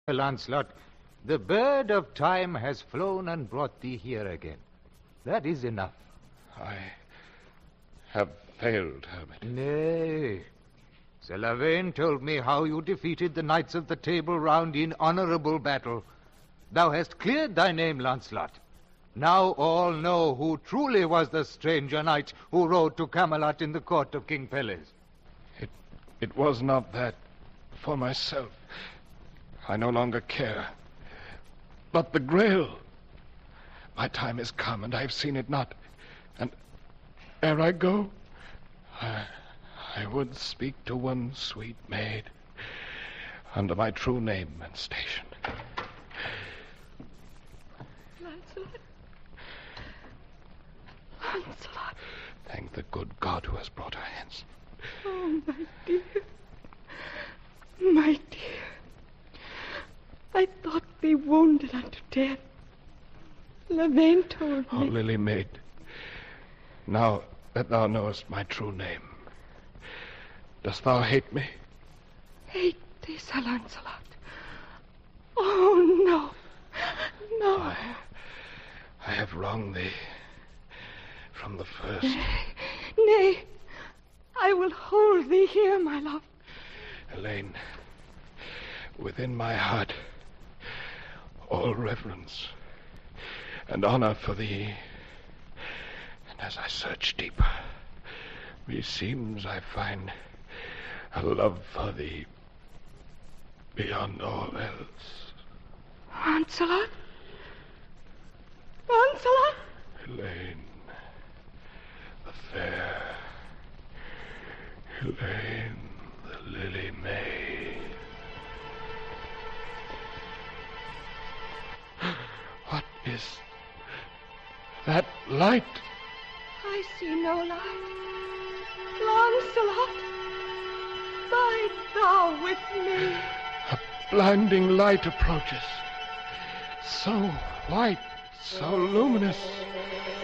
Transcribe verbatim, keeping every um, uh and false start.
Lancelot, the bird of time has flown and brought thee here again. That is enough. I have failed, Hermit. Nay. Sir Lavaine told me how you defeated the knights of the Table Round in honourable battle. Thou hast cleared thy name, Lancelot. Now all know who truly was the stranger knight who rode to Camelot in the court of King Pelles. It, it was not that for myself. I no longer care. But the Grail. My time is come, and I have seen it not. And ere I go, I, I would speak to one sweet maid under my true name and station. Lancelot. Lancelot. Thank the good God who has brought her hence. Oh, my dear. My dear. I thought thee wounded unto death. Lavaine told me. Oh, Lily maid, now that thou knowest my true name, dost thou hate me? Hate thee, Sir Lancelot? Oh, no. No. I, I have wronged thee from the first. Nay, nay. I will hold thee here, my love. Elaine, within my heart, all reverence and honor for thee. And as I search deeper, meseems I find a love for thee beyond all else. Lancelot? Lancelot? Elaine, the fair. Elaine, the lily maid. What is that light? I see no light. Lancelot, bide thou with me. A blinding light approaches. So white, so luminous.